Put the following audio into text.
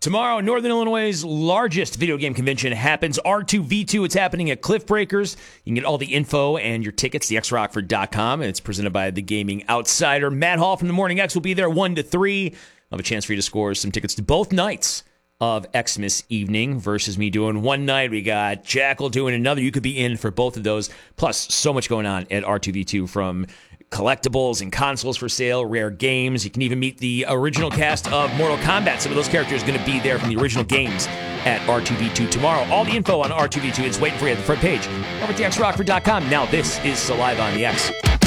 Tomorrow, Northern Illinois' largest video game convention happens, R2V2. It's happening at Cliff Breakers. You can get all the info and your tickets, thexrockford.com, and it's presented by the Gaming Outsider. Matt Hall from the Morning X will be there 1 to 3. I'll have a chance for you to score some tickets to both nights of Xmas evening versus me doing one night. We got Jackal doing another. You could be in for both of those. Plus, so much going on at R2V2 from collectibles and consoles for sale, rare games. You can even meet the original cast of Mortal Kombat. Some of those characters are going to be there from the original games at R2V2 tomorrow. All the info on R2V2 is waiting for you at the front page over at thexrockford.com. Now, this is Saliva on the X.